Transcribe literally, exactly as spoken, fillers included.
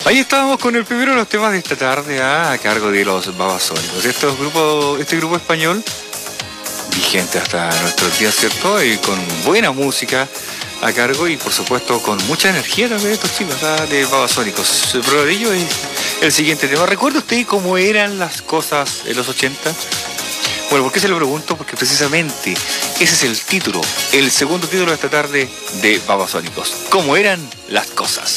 Ahí estábamos con el primero de los temas de esta tarde, ah, a cargo de los Babasónicos. Estos grupos, este grupo español, vigente hasta nuestros días, ¿cierto? Y con buena música a cargo y por supuesto con mucha energía también estos chicos, ¿ah? De Babasónicos. Prueba de ello es el siguiente tema. ¿Recuerda usted cómo eran las cosas en los ochenta? Bueno, ¿por qué se lo pregunto? Porque precisamente ese es el título, el segundo título de esta tarde de Babasónicos. ¿Cómo eran las cosas?